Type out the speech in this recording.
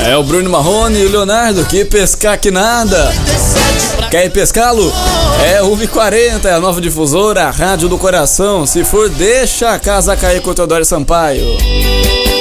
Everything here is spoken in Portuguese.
É o Bruno Marrone e o Leonardo, que pescar que nada. Quer ir pescá-lo? É 1h40, é a nova difusora, a rádio do coração. Se for, deixa a casa cair com o Teodoro Sampaio.